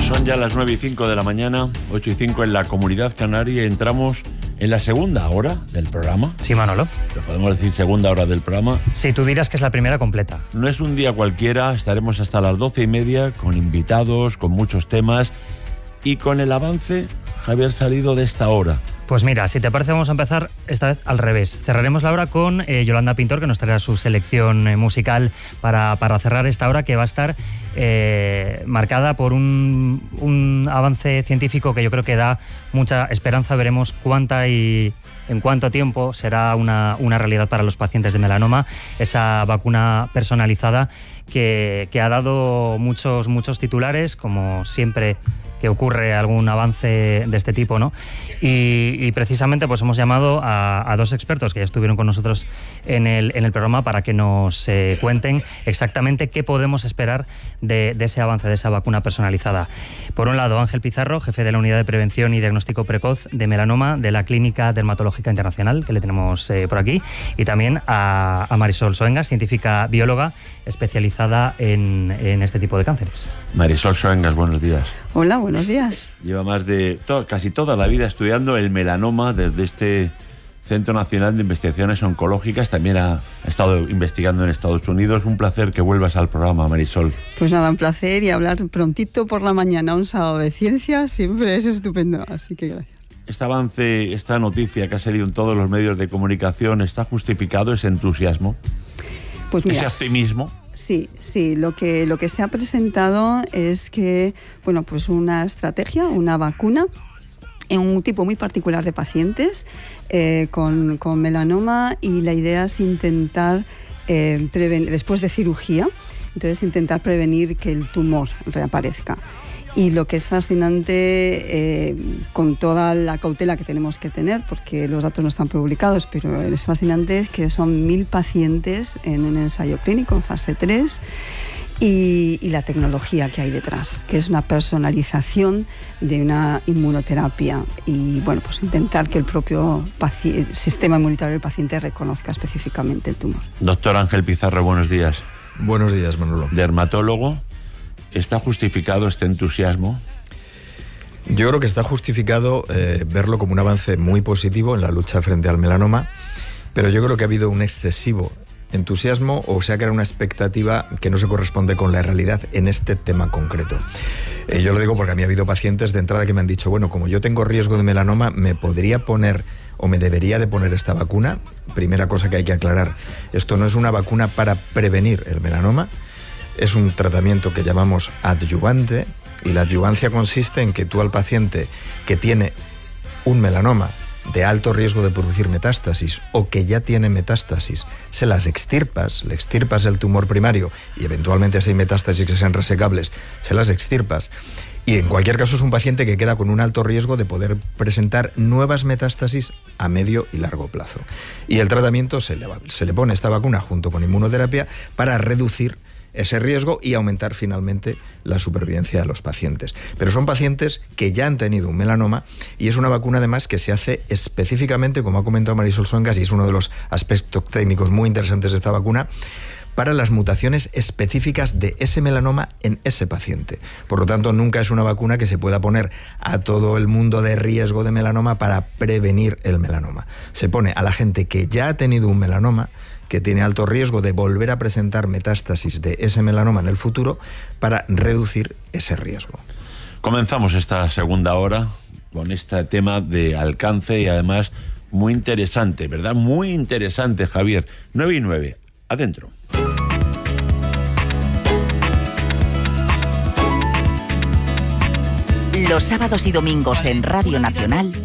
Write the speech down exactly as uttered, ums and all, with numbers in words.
Son ya las nueve y cinco de la mañana, ocho y cinco en la Comunidad Canaria, y entramos en la segunda hora del programa. Sí, Manolo. ¿Lo podemos decir segunda hora del programa? Sí, tú dirás que es la primera completa. No es un día cualquiera, estaremos hasta las doce y media con invitados, con muchos temas y con el avance, Javier, salido de esta hora. Pues mira, si te parece vamos a empezar esta vez al revés. Cerraremos la hora con eh, Yolanda Pintor, que nos traerá su selección eh, musical para, para cerrar esta hora, que va a estar eh, marcada por un, un avance científico que yo creo que da mucha esperanza. Veremos cuánta y en cuánto tiempo será una, una realidad para los pacientes de melanoma, esa vacuna personalizada que, que ha dado muchos, muchos titulares, como siempre que ocurre algún avance de este tipo, ¿no? Y, y precisamente pues hemos llamado a, a dos expertos que ya estuvieron con nosotros en el, en el programa para que nos eh, cuenten exactamente qué podemos esperar de, de ese avance, de esa vacuna personalizada. Por un lado, Ángel Pizarro, jefe de la Unidad de Prevención y Diagnóstico Precoz de Melanoma de la Clínica Dermatológica Internacional, que le tenemos eh, por aquí, y también a, a Marisol Soengas, científica bióloga especializada en, en este tipo de cánceres. Marisol Soengas, buenos días. Hola, buenos días. Lleva más de to- casi toda la vida estudiando el melanoma desde este Centro Nacional de Investigaciones Oncológicas. También ha, ha estado investigando en Estados Unidos. Un placer que vuelvas al programa, Marisol. Pues nada, un placer, y hablar prontito por la mañana, un sábado de ciencia, siempre es estupendo, así que gracias. Este avance, esta noticia que ha salido en todos los medios de comunicación, ¿está justificado ese entusiasmo? Pues mira, ¿Ese optimismo? Sí, sí, lo que, lo que se ha presentado es que, bueno, pues una estrategia, una vacuna en un tipo muy particular de pacientes eh, con, con melanoma, y la idea es intentar, eh, prevenir, después de cirugía, entonces intentar prevenir que el tumor reaparezca. Y lo que es fascinante, eh, con toda la cautela que tenemos que tener, porque los datos no están publicados, pero es fascinante, es que son mil pacientes en un ensayo clínico en fase tres, y, y la tecnología que hay detrás, que es una personalización de una inmunoterapia, y bueno, pues intentar que el propio paci- el sistema inmunitario del paciente reconozca específicamente el tumor. Doctor Ángel Pizarro, buenos días. Buenos días, Manolo. Dermatólogo. ¿Está justificado este entusiasmo? Yo creo que está justificado eh, verlo como un avance muy positivo en la lucha frente al melanoma, pero yo creo que ha habido un excesivo entusiasmo, o se ha creado una expectativa que no se corresponde con la realidad en este tema concreto. Eh, yo lo digo porque a mí ha habido pacientes de entrada que me han dicho, bueno, como yo tengo riesgo de melanoma, ¿me podría poner o me debería de poner esta vacuna? Primera cosa que hay que aclarar, esto no es una vacuna para prevenir el melanoma, es un tratamiento que llamamos adyuvante, y la adyuvancia consiste en que tú al paciente que tiene un melanoma de alto riesgo de producir metástasis, o que ya tiene metástasis, se las extirpas, le extirpas el tumor primario, y eventualmente si hay metástasis que sean resecables, se las extirpas. Y en cualquier caso es un paciente que queda con un alto riesgo de poder presentar nuevas metástasis a medio y largo plazo. Y el tratamiento se le, se le pone esta vacuna junto con inmunoterapia para reducir ese riesgo y aumentar finalmente la supervivencia de los pacientes. Pero son pacientes que ya han tenido un melanoma, y es una vacuna además que se hace específicamente, como ha comentado Marisol Soengas, y es uno de los aspectos técnicos muy interesantes de esta vacuna, para las mutaciones específicas de ese melanoma en ese paciente. Por lo tanto, nunca es una vacuna que se pueda poner a todo el mundo de riesgo de melanoma para prevenir el melanoma. Se pone a la gente que ya ha tenido un melanoma, que tiene alto riesgo de volver a presentar metástasis de ese melanoma en el futuro, para reducir ese riesgo. Comenzamos esta segunda hora con este tema de alcance, y además muy interesante, ¿verdad? Muy interesante, Javier. nueve y nueve, adentro. Los sábados y domingos en Radio Nacional,